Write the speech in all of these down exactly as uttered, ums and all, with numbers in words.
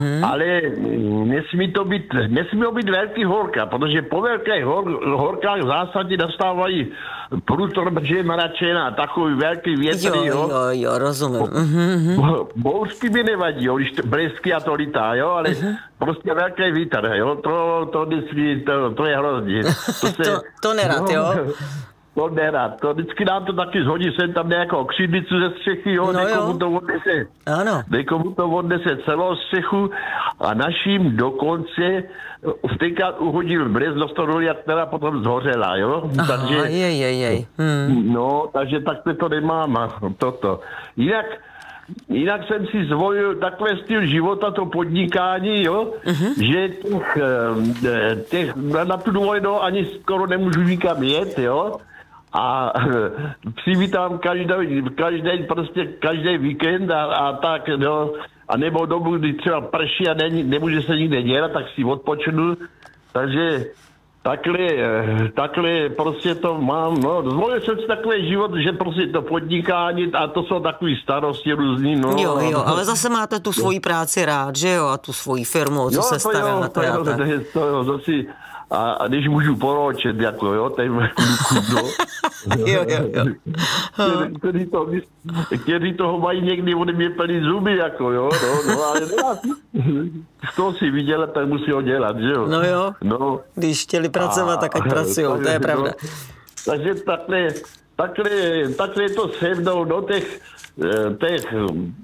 Hmm. Ale nesmí to být, nesmí to být velký horka, protože po velkých hor, horkách v zásadě nastávají průtor břeh mračena, takový velký větry, jo. Jo, jo, jo, rozumím. Uh-huh. Bouřky by nevadí, jo, když blesky a to lítá, jo, ale uh-huh. prostě velký vítr, jo, to, to, to, to je hrozně. To, se, to, to nerad, no, jo. To nerad. To vždycky nám to taky zhodí sem tam nějakou křidlicu ze střechy, jo, no někomu jo. to odnese. Ano. Někomu to odnese celou střechu a naším dokonce vtekat uhodil brezdostodolia, která potom zhořela, jo. Aha, takže, jej, jej, jej. Hmm. No, takže takhle to nemám, toto. Jinak, jinak jsem si zvolil takové styl života, to podnikání, jo, uh-huh. že těch, těch, na tu dovolenou ani skoro nemůžu nikam jet, jo. A přivítám každý, každý, prostě každý víkend a, a tak, no, a nebo dobu, kdy třeba prší a ne, nemůže se nikde dělat, tak si odpočnu, takže takhle, takhle prostě to mám, no, zvolil jsem si takový život, že prostě to podnikání a to jsou takový starosti různý, no. Jo, jo, ale zase máte tu svoji práci rád, že jo, a tu svoji firmu, co jo, se stará jo, na to. Jo, to jo, to jo, to si, a, a když můžu poročet, jako jo, tady no. jo, jo, jo. Kteří to, kteří toho mají někdy ode mě plný zuby, jako jo, no, no, ale nedá si. Kdo si viděl, tak musí ho dělat, že jo. No jo, no. Když chtěli pracovat, tak ať pracujou, to je pravda. No, takže takhle, takhle, takhle to se mnou do těch, těch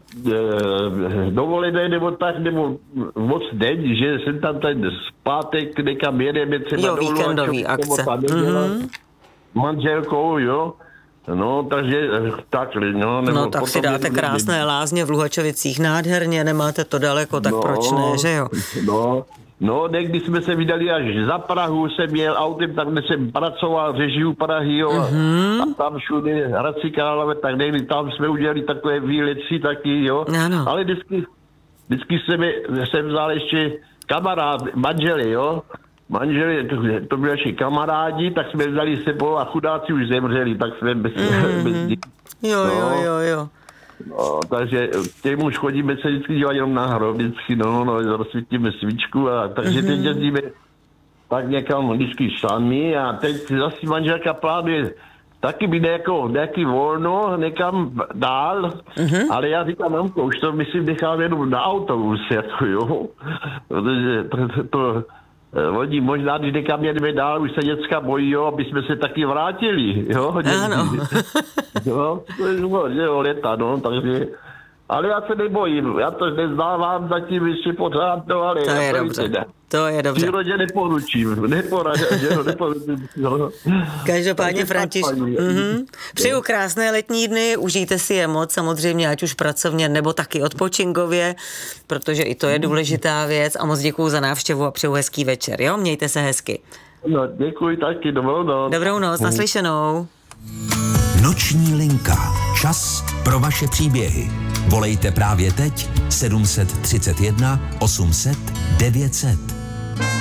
dovolené nebo tak, nebo moc den, že jsem tam ten zpátek někam jedeme třeba jo, víkendový akce. Mm-hmm. Manželkou, jo. No, takže takhle, no. Nebo no, tak si dáte krásné lázně v Luhačovicích, nádherně, nemáte to daleko, tak no, proč ne, že jo? No, no, někdy jsme se vydali až za Prahu, jsem jel autem, tak jsem pracoval v režiu Prahy, jo, mm-hmm. a tam všude Hradci Králové, tak někdy tam jsme udělali takové výlety taky, jo. Ano. Ale vždycky, vždycky jsem, jsem vzal ještě kamarád, manželi, jo. Manželi, to, to byli naši kamarádi, tak jsme vzali sebou a chudáci už zemřeli, tak jsme bez, mm-hmm. bez dětí. Jo, no. jo, jo, jo. No, takže těm už chodíme se vždycky dívat jenom na hrob, vždycky, no, no, rozsvítíme svíčku a takže mm-hmm. teď jezdíme tak někam vždycky sami a teď zase manželka plánuje taky být jako nějaký volno někam dál, mm-hmm. ale já říkám, mamko, už to myslím nechám jenom na autobus, jako jo, protože to, to oni možná, když někam jedeme dál, už se děcka bojí, jo, aby jsme se taky vrátili, jo. Ano. jo, to je že jo, leta, no, takže, ale já se nebojím, já to nezdávám zatím ještě pořád, no, ale... To je dobře, ne. to je dobře. Přírodě neporučím, neporučím, neporučím, no. Každopádně, Františ, mm-hmm. přeju krásné letní dny, užijte si je moc, samozřejmě, ať už pracovně, nebo taky odpočinkově, protože i to je důležitá věc a moc děkuju za návštěvu a přeju hezký večer, jo, mějte se hezky. No, děkuji taky, dobrou noc. Dobrou noc, naslyšenou. Noční linka. Čas pro vaše příběhy. Volejte právě teď sedm set třicet jedna osm set devět set.